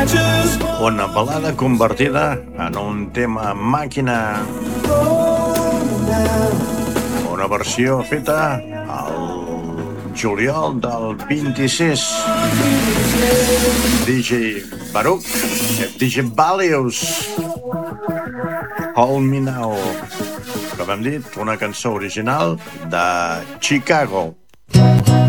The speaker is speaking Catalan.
Una balada convertida en un tema màquina. Una versió feta al juliol del 26. DJ Baruch, DJ Valius, Hold Me Now. Com hem dit, una cançó original de Chicago.